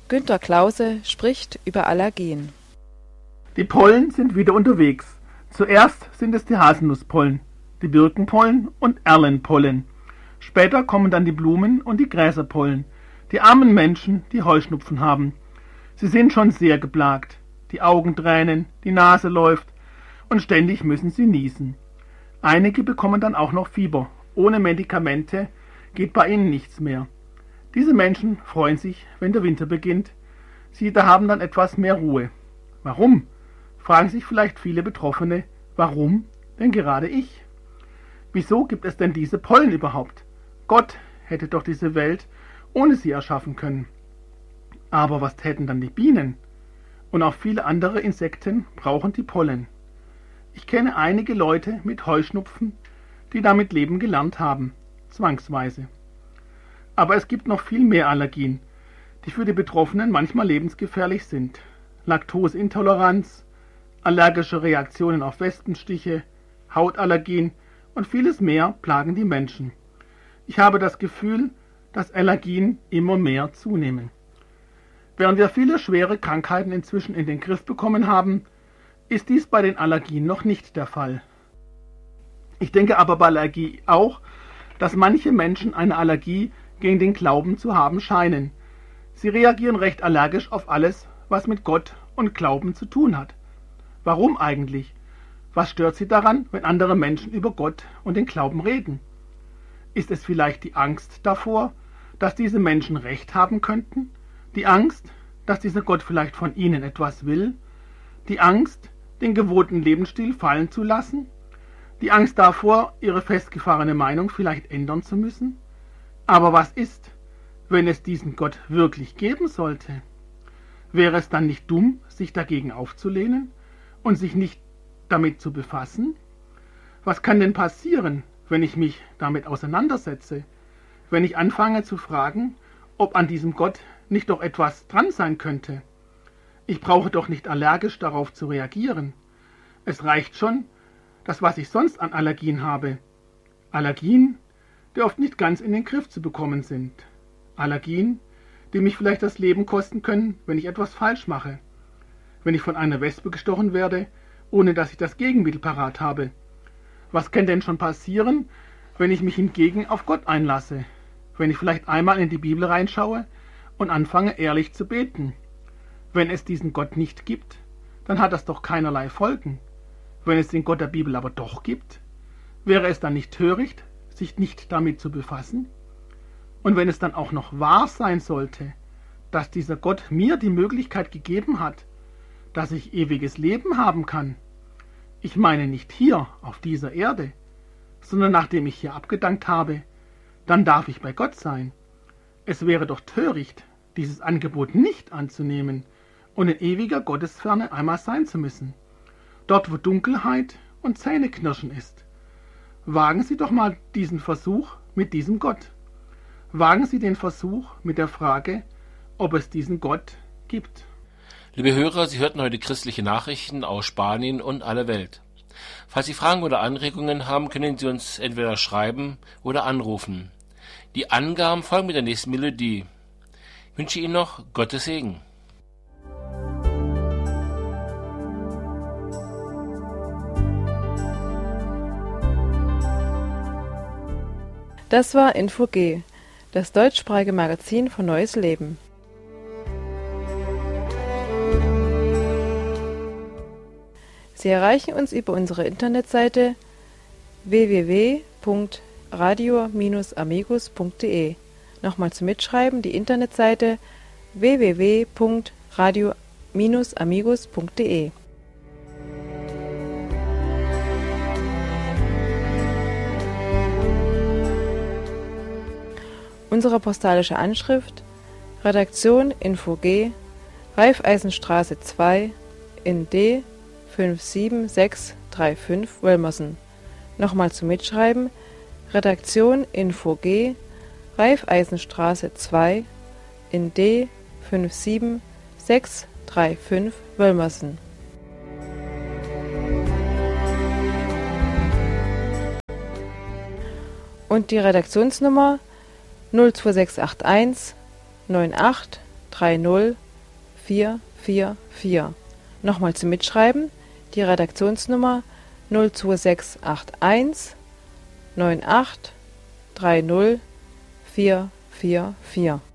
Günter Klause spricht über Allergien. Die Pollen sind wieder unterwegs. Zuerst sind es die Haselnusspollen, die Birkenpollen und Erlenpollen. Später kommen dann die Blumen- und die Gräserpollen. Die armen Menschen, die Heuschnupfen haben. Sie sind schon sehr geplagt. Die Augen tränen, die Nase läuft und ständig müssen sie niesen. Einige bekommen dann auch noch Fieber. Ohne Medikamente geht bei ihnen nichts mehr. Diese Menschen freuen sich, wenn der Winter beginnt. Sie haben dann etwas mehr Ruhe. Warum? Fragen sich vielleicht viele Betroffene. Warum denn gerade ich? Wieso gibt es denn diese Pollen überhaupt? Gott hätte doch diese Welt ohne sie erschaffen können. Aber was täten dann die Bienen? Und auch viele andere Insekten brauchen die Pollen. Ich kenne einige Leute mit Heuschnupfen, die damit leben gelernt haben, zwangsweise. Aber es gibt noch viel mehr Allergien, die für die Betroffenen manchmal lebensgefährlich sind. Laktoseintoleranz, allergische Reaktionen auf Wespenstiche, Hautallergien und vieles mehr plagen die Menschen. Ich habe das Gefühl, dass Allergien immer mehr zunehmen. Während wir viele schwere Krankheiten inzwischen in den Griff bekommen haben, ist dies bei den Allergien noch nicht der Fall. Ich denke aber bei Allergie auch, dass manche Menschen eine Allergie gegen den Glauben zu haben scheinen. Sie reagieren recht allergisch auf alles, was mit Gott und Glauben zu tun hat. Warum eigentlich? Was stört sie daran, wenn andere Menschen über Gott und den Glauben reden? Ist es vielleicht die Angst davor, dass diese Menschen Recht haben könnten? Die Angst, dass dieser Gott vielleicht von ihnen etwas will? Die Angst, den gewohnten Lebensstil fallen zu lassen? Die Angst davor, ihre festgefahrene Meinung vielleicht ändern zu müssen? Aber was ist, wenn es diesen Gott wirklich geben sollte? Wäre es dann nicht dumm, sich dagegen aufzulehnen und sich nicht damit zu befassen? Was kann denn passieren, wenn ich mich damit auseinandersetze? Wenn ich anfange zu fragen, ob an diesem Gott nicht doch etwas dran sein könnte? Ich brauche doch nicht allergisch darauf zu reagieren. Es reicht schon, das, was ich sonst an Allergien habe. Allergien, die oft nicht ganz in den Griff zu bekommen sind. Allergien, die mich vielleicht das Leben kosten können, wenn ich etwas falsch mache. Wenn ich von einer Wespe gestochen werde, ohne dass ich das Gegenmittel parat habe. Was kann denn schon passieren, wenn ich mich hingegen auf Gott einlasse? Wenn ich vielleicht einmal in die Bibel reinschaue und anfange ehrlich zu beten? Wenn es diesen Gott nicht gibt, dann hat das doch keinerlei Folgen. Wenn es den Gott der Bibel aber doch gibt, wäre es dann nicht töricht, sich nicht damit zu befassen? Und wenn es dann auch noch wahr sein sollte, dass dieser Gott mir die Möglichkeit gegeben hat, dass ich ewiges Leben haben kann, ich meine nicht hier auf dieser Erde, sondern nachdem ich hier abgedankt habe, dann darf ich bei Gott sein. Es wäre doch töricht, dieses Angebot nicht anzunehmen und in ewiger Gottesferne einmal sein zu müssen. Dort, wo Dunkelheit und Zähneknirschen ist. Wagen Sie doch mal diesen Versuch mit diesem Gott. Wagen Sie den Versuch mit der Frage, ob es diesen Gott gibt. Liebe Hörer, Sie hörten heute christliche Nachrichten aus Spanien und aller Welt. Falls Sie Fragen oder Anregungen haben, können Sie uns entweder schreiben oder anrufen. Die Angaben folgen mit der nächsten Melodie. Ich wünsche Ihnen noch Gottes Segen. Das war Info-G, das deutschsprachige Magazin von Neues Leben. Sie erreichen uns über unsere Internetseite www.radio-amigos.de. Nochmal zum Mitschreiben, die Internetseite www.radio-amigos.de. Unsere postalische Anschrift: Redaktion Info-G, Raiffeisenstraße 2 in D 57635 Wölmersen. Nochmal zum Mitschreiben: Redaktion Info-G, Raiffeisenstraße 2 in D 57635 Wölmersen. Und die Redaktionsnummer 02681 98 30444. Nochmal zum Mitschreiben, die Redaktionsnummer 02681 98 30 444.